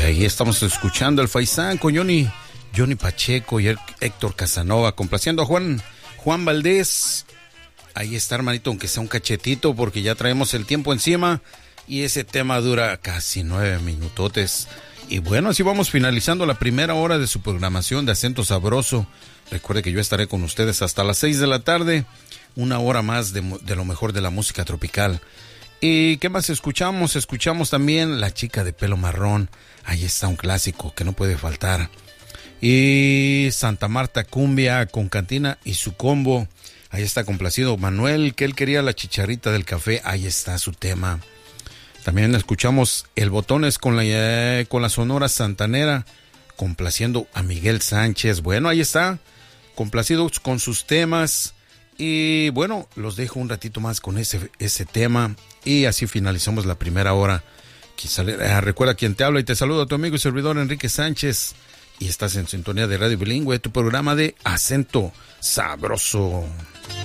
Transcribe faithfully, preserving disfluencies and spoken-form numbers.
ahí estamos escuchando el Faisán con Johnny, Johnny Pacheco y Héctor Casanova, complaciendo a Juan, Juan Valdés. Ahí está, hermanito, aunque sea un cachetito, porque ya traemos el tiempo encima y ese tema dura casi nueve minutotes. Y bueno, así vamos finalizando la primera hora de su programación de Acento Sabroso. Recuerde que yo estaré con ustedes hasta las seis de la tarde, una hora más de, de lo mejor de la música tropical. ¿Y qué más escuchamos? Escuchamos también La Chica de Pelo Marrón. Ahí está un clásico que no puede faltar. Y Santa Marta Cumbia con Cantina y su combo. Ahí está complacido Manuel, que él quería la chicharrita del café. Ahí está su tema. También escuchamos El Botones con la, eh, con la Sonora Santanera, complaciendo a Miguel Sánchez. Bueno, ahí está, complacidos con sus temas. Y bueno, los dejo un ratito más con ese, ese tema. Y así finalizamos la primera hora. Quizá, eh, recuerda quien te habla y te saluda, tu amigo y servidor Enrique Sánchez. Y estás en sintonía de Radio Bilingüe, tu programa de Acento Sabroso.